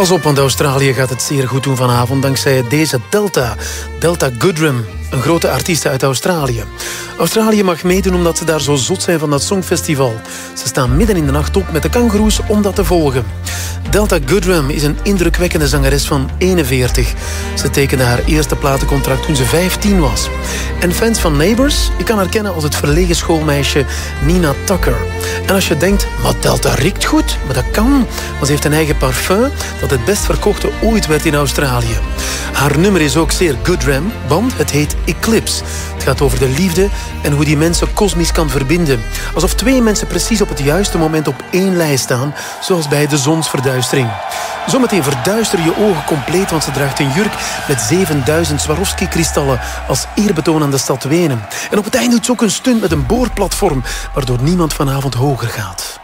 Pas op, want Australië gaat het zeer goed doen vanavond dankzij deze Delta. Delta Goodrem, een grote artiest uit Australië. Australië mag meedoen omdat ze daar zo zot zijn van dat Songfestival. Ze staan midden in de nacht op met de kangoeroes om dat te volgen. Delta Goodrem is een indrukwekkende zangeres van 41. Ze tekende haar eerste platencontract toen ze 15 was. En fans van Neighbours, je kan haar kennen als het verlegen schoolmeisje Nina Tucker. En als je denkt, maar Delta riekt goed, maar dat kan, want ze heeft een eigen parfum dat het best verkochte ooit werd in Australië. Haar nummer is ook zeer Goodrem, want het heet Eclipse. Het gaat over de liefde en hoe die mensen kosmisch kan verbinden. Alsof twee mensen precies op het juiste moment op één lijn staan, zoals bij de zonsverduistering. Zometeen verduister je ogen compleet, want ze draagt een jurk met 7000 Swarovski-kristallen als eerbetoon aan de stad Wenen. En op het eind doet ze ook een stunt met een boorplatform, waardoor niemand vanavond hoger gaat.